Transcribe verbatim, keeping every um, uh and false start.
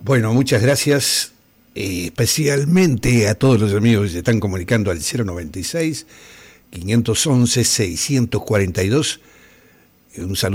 Bueno, muchas gracias, eh, especialmente a todos los amigos que se están comunicando al cero noventa y seis, quinientos once, seiscientos cuarenta y dos. Un saludo.